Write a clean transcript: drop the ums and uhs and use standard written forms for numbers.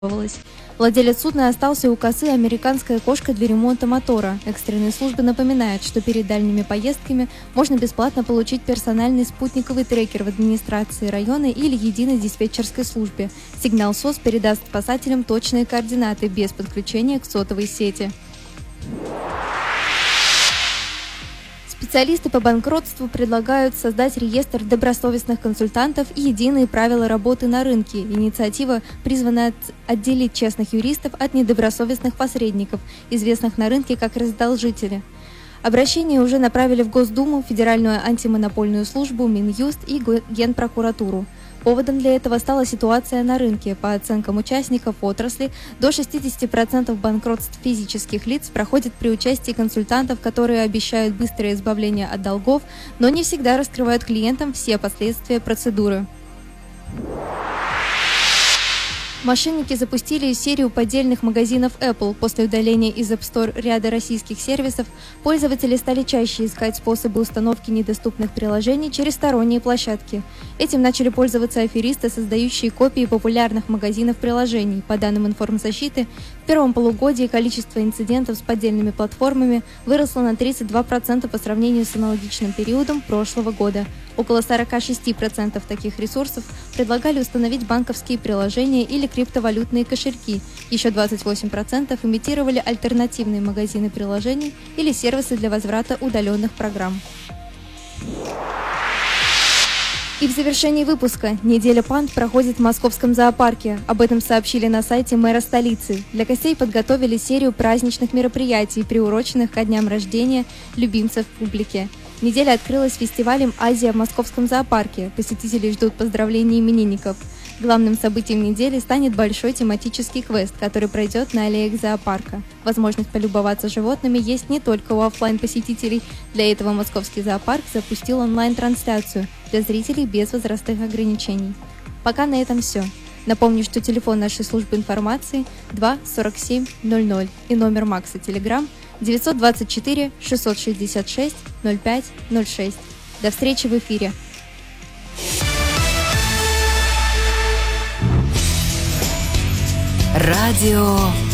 Владелец судна остался у косы американская кошка для ремонта мотора. Экстренные службы напоминают, что перед дальними поездками можно бесплатно получить персональный спутниковый трекер в администрации района или единой диспетчерской службе. Сигнал СОС передаст спасателям точные координаты без подключения к сотовой сети. Специалисты по банкротству предлагают создать реестр добросовестных консультантов и единые правила работы на рынке. Инициатива призвана отделить честных юристов от недобросовестных посредников, известных на рынке как раздолжители. Обращение уже направили в Госдуму, Федеральную антимонопольную службу, Минюст и Генпрокуратуру. Поводом для этого стала ситуация на рынке. По оценкам участников отрасли, до 60% банкротств физических лиц проходит при участии консультантов, которые обещают быстрое избавление от долгов, но не всегда раскрывают клиентам все последствия процедуры. Мошенники запустили серию поддельных магазинов Apple. После удаления из App Store ряда российских сервисов, пользователи стали чаще искать способы установки недоступных приложений через сторонние площадки. Этим начали пользоваться аферисты, создающие копии популярных магазинов приложений. По данным информзащиты, в первом полугодии количество инцидентов с поддельными платформами выросло на 32% по сравнению с аналогичным периодом прошлого года. Около 46% таких ресурсов предлагали установить банковские приложения или криптовалютные кошельки. Еще 28% имитировали альтернативные магазины приложений или сервисы для возврата удаленных программ. И в завершении выпуска неделя панд проходит в Московском зоопарке. Об этом сообщили на сайте мэра столицы. Для гостей подготовили серию праздничных мероприятий, приуроченных ко дням рождения любимцев публики. Неделя открылась фестивалем «Азия» в Московском зоопарке. Посетители ждут поздравлений именинников. Главным событием недели станет большой тематический квест, который пройдет на аллеях зоопарка. Возможность полюбоваться животными есть не только у офлайн-посетителей. Для этого Московский зоопарк запустил онлайн-трансляцию для зрителей без возрастных ограничений. Пока на этом все. Напомню, что телефон нашей службы информации 2 47 00 и номер Макса Телеграм 924 666 05 06. До встречи в эфире. Радио